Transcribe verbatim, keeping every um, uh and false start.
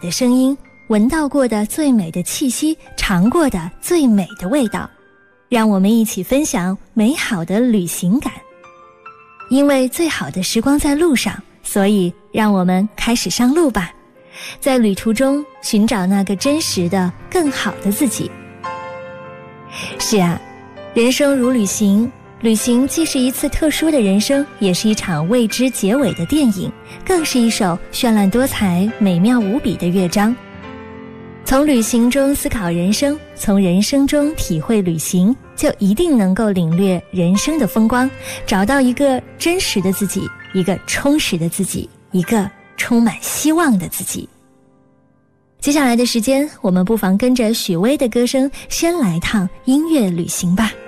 的声音，闻到过的最美的气息，尝过的最美的味道，让我们一起分享美好的旅行感。因为最好的时光在路上，所以让我们开始上路吧，在旅途中寻找那个真实的更好的自己。是啊，人生如旅行，旅行既是一次特殊的人生，也是一场未知结尾的电影，更是一首绚烂多彩美妙无比的乐章。从旅行中思考人生，从人生中体会旅行，就一定能够领略人生的风光，找到一个真实的自己，一个充实的自己，一个充满希望的自己。接下来的时间，我们不妨跟着许巍的歌声先来趟音乐旅行吧。